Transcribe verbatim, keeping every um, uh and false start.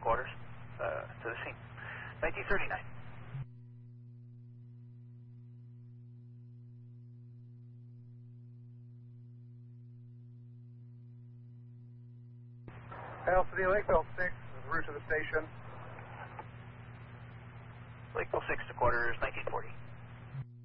quarters uh, to the scene. nineteen thirty-nine. L C D Lakeville six, route to the station. Lakeville six to quarters, nineteen forty.